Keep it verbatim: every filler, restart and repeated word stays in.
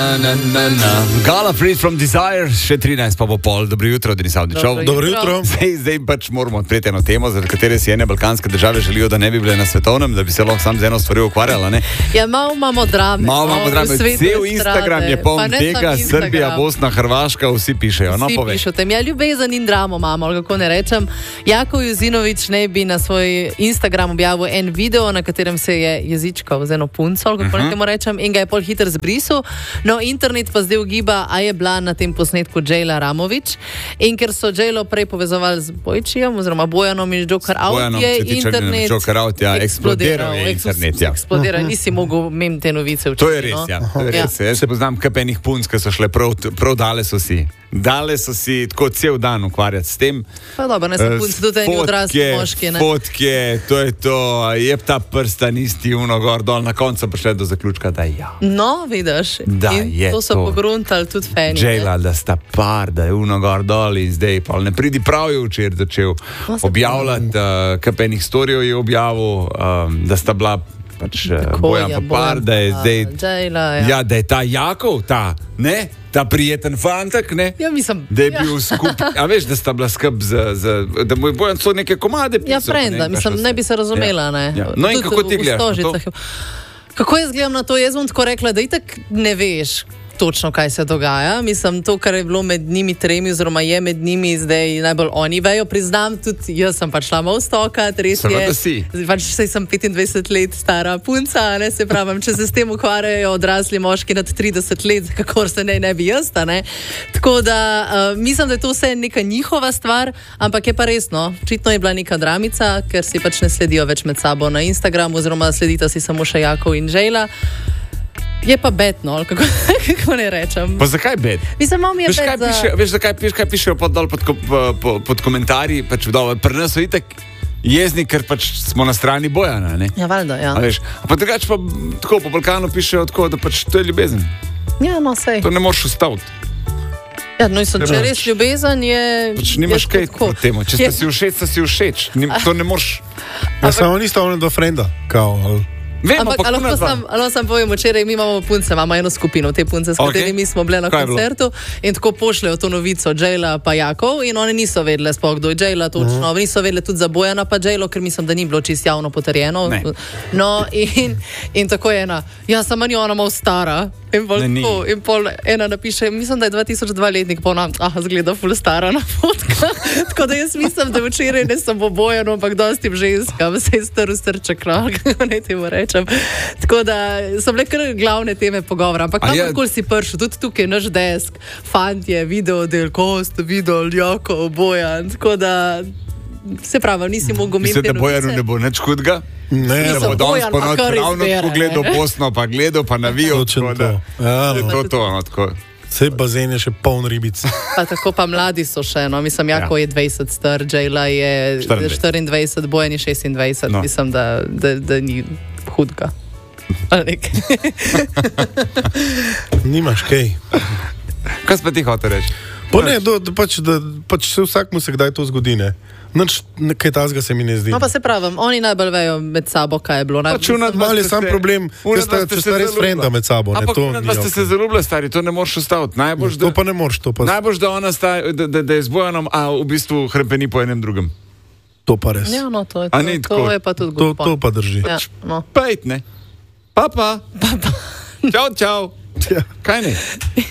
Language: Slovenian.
Na, na, na, na. Gala Free from Desire, še trinajst pa bo pol. Dobro jutro, Denis Avdičov. Dobro jutro. Zdaj, zdaj pač moramo odpreti eno temo, za katere si ene balkanske države želijo, da ne bi bile na svetovnem, da bi se lahko sam z eno stvari ukvarjala. Ne? Ja, malo imamo drame. Malo imamo drame. Cel Instagram je poln tega, Srbija, Bosna, Hrvaška, vsi pišejo. No, vsi pišejo tem. Ja, ljubezen in dramo imamo, kako ne rečem. Jakov Juzinović ne bi na svoj Instagram objavil en video, na katerem se je jezičkal z eno punco, kako uh-huh. temu rečem, in ga je pol hiter zbrisal. No, internet pa zdaj ugiba, a je bila na tem posnetku Džejla Ramović. In ker so Džejlo prej povezovali z Bojčijem, oziroma Bojanom iz Joker Out, je internet Joker Out, ja, eksplodiral je internet. Ja. Eksplodiral, nisi mogel mem te novice učiti. To je res, no? ja. To je res. Ja. Jaz se poznam kapenih punc, ki so šle prav, prav dale so si. Dale so si tako cel dan ukvarjati s tem. Pa dobro, ne sem punc, tudi eni odrasli moški. Ne? Fotke, to je to, je ta prsta nisti uno gor dol, na koncu prišle do zaključka, da ja. No, vidiš, da in je to so to. pogruntali tudi fani. Džejla, da sta par, da je uno gor dol in zdaj pa ne pridi prav je včeraj začel no, objavljati, uh, kapenih storijev je objavil, um, da sta bila pač Bojan pa par, da je zdaj Džejla, ja. ja, da je ta Jakov, ta, ne? Ta prijeten fantak, ne? Ja, mislim. Da je bil ja. skupaj. A veš, da sta bila skup za, za, da mu je Bojan so neke komade pisal. Ja, frenda, ne, mislim, ne bi se razumela, ja. ne? Ja. No in tudi kako ti gledaš? Kako jaz gledam na to? Jaz bom tako rekla, da itak ne veš točno, kaj se dogaja. Mislim, to, kar je bilo med njimi tremi, oziroma je med njimi zdaj najbolj oni vejo. Priznam, tudi jaz sem pač šla malo stokat, res je. Seveda si. Pač saj sem petindvajset let stara punca, ne se pravim, če se s tem ukvarjajo odrasli moški nad trideset let, kakor se ne, ne bi jaz, ne. Tako da, uh, mislim, da je to vse neka njihova stvar, ampak je pa resno. Očitno je bila neka dramica, ker si pač ne sledijo več med sabo na Instagramu, oziroma sledita si samo še Jakov in Džejla. Je pa bed, no, kako, kako ne rečem. Pa zakaj bed? Mislim, malo mi je veš, bed kaj za... piše, veš, zakaj piše, kaj pišejo pod dol pod, pod, pod komentarji, pač dobro, pri nas so itak jezni, ker pač smo na strani Bojana, ne? Ja, valjda, ja. A veš, a pa drugače pa tako po Balkanu pišejo tako, da pač to je ljubezen. Ja, no, sej. To ne moreš ustaviti. Ja, no, mislim, če res ljubezen je... Pač nimaš kaj po temu. Če sta si všeč, sta si všeč. Nim, to ne moreš... Ja, samo nista ono do frenda, kao, ali... Vem, ampak lahko sam, sam povem, včeraj mi imamo punce, imamo eno skupino, te punce, s katerimi okay. smo bile na Kaj koncertu in tako pošljajo to novico Džejla pa Jakov in oni niso vedele sploh, kdo je Džejla točno, uh-huh. niso vedele tudi za Bojana pa Džejlo, ker mislim, da ni bilo čisto javno potrjeno. Ne. No in, in tako je ena, ja, sama ni ona malo stara. In pol, ne, to, in pol ena napiše, mislim, da je dva tisoč dva letnik, pa ona, aha, zgleda ful stara na fotka. Tako da jaz mislim, da včeraj ne samo Bojano, ampak dostim ženskam, se je staru srček, no, kako ne temu rečem. Tako da so bile kar glavne teme pogovora, ampak kakorkoli ja. si prišel, tudi tukaj naš desk, fantje, video del, Kost, video, Jako, Bojan, tako da se pravi, nisi mogel imeti. Mislite, da Bojanu ne bo nič hudega? Ne, ne bo danes ponovno ravno tako gledal Bosno, pa gledal, pa navijal. Točno to. Ja, je to to, no, tako. Vse bazen je še poln ribic. Pa tako pa mladi so še, no, mislim, Jako ja. je dvajset star, Džejla je štiriindvajset, Bojan je šestindvajset, no. mislim, da, da, da ni hudega. Ali nekaj. Nimaš kaj. Kaj si pa ti hotel reči? Pa ne, do, da, pač, da pač se vsakmu se kdaj to zgodi, ne. Nič, nekaj tazga se mi ne zdi. No pa se pravim, oni najbolj vejo med sabo, kaj je bilo. Pač unadmali sam problem, ker sta, če sta res frenda med sabo. Ampak unadma ste se zaljubili, stari, to ne moreš ustaviti. Najboljš, to pa ne moreš, to pa... Najboljš, da ona sta, da, da, da je z Bojanom, a v bistvu hrepeni po enem drugem. To pa res. Ja, no, to je, to, to je pa tudi to, to pa drži. Ja, no. Pejt, ne? Papa. Papa. Čau, čau. Ja. Kaj ne?